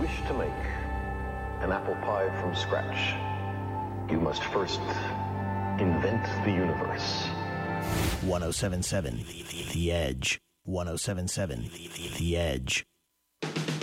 wish to make an apple pie from scratch, you must first invent the universe. 107.7 The Edge. 107.7 The Edge.